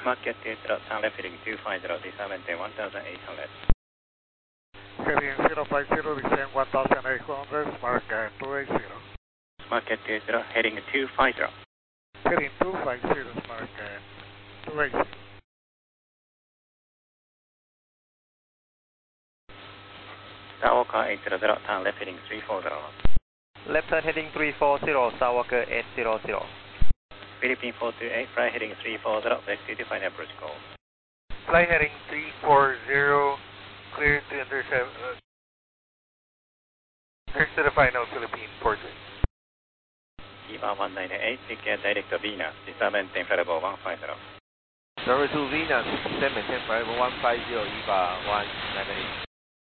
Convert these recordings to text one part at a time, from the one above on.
Market 20, turn left heading 250, descend maintain 1800. Heading 050, descend 1800, market 280. Market 20, heading 250. Heading 250, market 280. Skywalker 800, turn left heading 340. Left turn heading 340, Skywalker 800. Philippine 428, fly heading 340, west to define approach call. Fly heading 340, clear to intercept. Clear to the final Philippine 428. EVA 198, declare direct to Venus, descend maintain flight level 150. Number 2 Venus, descend maintain flight level 150, EVA 198.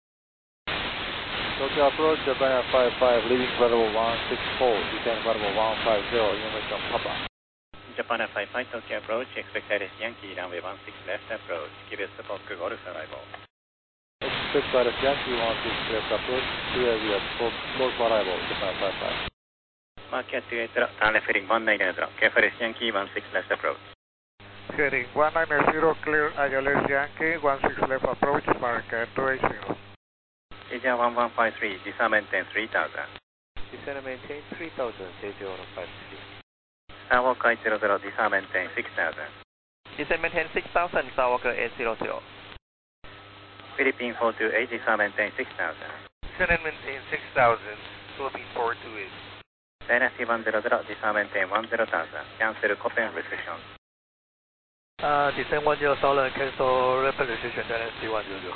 Tokyo approach, Japan 55, leaving flight level 164, descend flight level 150, information Papa. Japan 55, Tokyo approach, expect Iris Yankee, runway 16 left approach, give us the Fox Golf arrival. Expect Iris Yankee 16 left approach, clear via Golf arrival, Japan 55. Market 28, turn left heading 190, careful Iris Yankee 16 left approach. Heading 190, clear ILS Yankee 16 left approach, market 280. Asia 1153, descend maintain 3000. Descend maintain 3000, Asia 1153. Skywalker 800, descend maintain 6000. Descend maintain 6000, Skywalker 800. Philippine 428, descend maintain 6000. Descend maintain 6000, Philippine 428. Dynasty 100, descend maintain 10,000. Cancel Copen restrictions. Descend 10,000, cancel rapid restriction, Dynasty 100.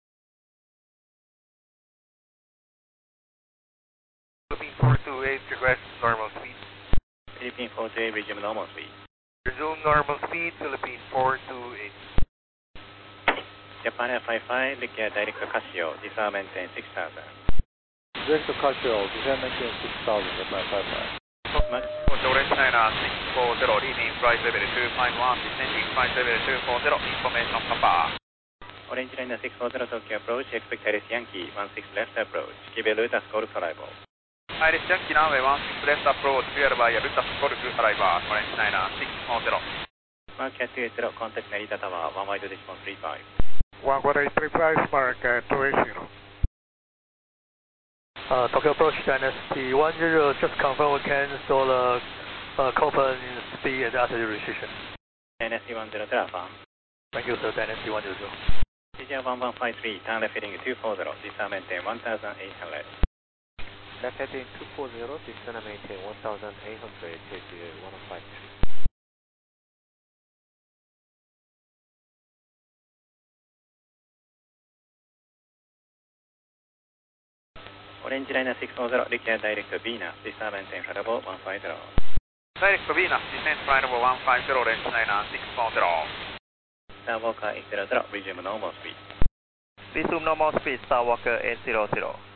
Philippine 428, request normal speed. Philippine 428, resume normal speed. Resume normal speed, Philippine 428. Japan 55, declare direct to Casio, descend maintain 6000. Direct to Casio, descend maintain 6000, Japan 55. Orange China 640, leaving flight level 251, descending flight level 240, information Papa. Orange Line 640, Tokyo approach, expect Iris Yankee 16 left approach, give a Lutas Golf arrival. Iris Yankee runway 16 left approach, cleared by Lutas Golf arrival, Orange China 640. Market 20, contact Narita Tower, 1 wide decimal 35. 11835, market 280. Tokyo approach Dynasty 10, just confirm we cancel Copen speed and altitude restriction. Dynasty 10, affirm. Thank you, sir. Dynasty 10. Asia 1153, turn left heading 240, descend maintain 1800. Left heading 240, descend maintain 1800, Asia 153. Orange Line 640, declare direct to Venus, descend maintain flight level 150. Direct to Venus, descend flight level 150, Orange China 640. Skywalker 800, resume normal speed. Resume normal speed, Skywalker 800.